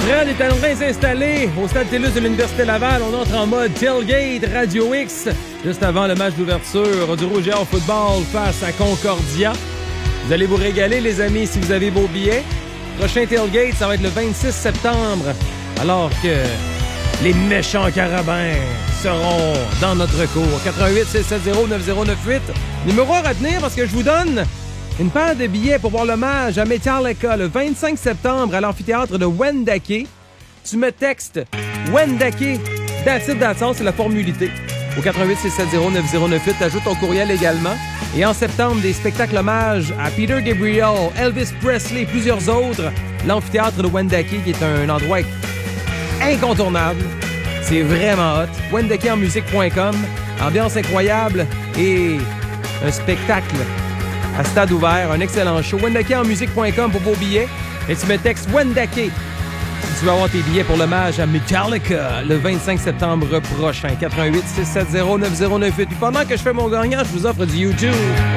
Fred est en train de s'installer au stade TELUS de l'Université Laval. On entre en mode tailgate Radio X, juste avant le match d'ouverture du Rouge et Or football face à Concordia. Vous allez vous régaler, les amis, si vous avez vos billets. Prochain tailgate, ça va être le 26 septembre, alors que les méchants carabins seront dans notre cours. 88-670-9098. Numéro à retenir parce que je vous donne une paire de billets pour voir l'hommage à Metallica le 25 septembre à l'amphithéâtre de Wendake. Tu me textes Wendake, that's it, that's all, c'est la formulité. Au 88-670-9098, t'ajoutes ton courriel également. Et en septembre, des spectacles hommage à Peter Gabriel, Elvis Presley et plusieurs autres. L'amphithéâtre de Wendake, qui est un endroit incontournable. C'est vraiment hot. wendakeamusique.com, ambiance incroyable et un spectacle à stade ouvert, un excellent show. wendakeamusique.com pour vos billets. Et tu me textes Wendake. Tu vas avoir tes billets pour l'hommage à Metallica le 25 septembre prochain. 88-670-9098. Puis pendant que je fais mon gagnant, je vous offre du YouTube.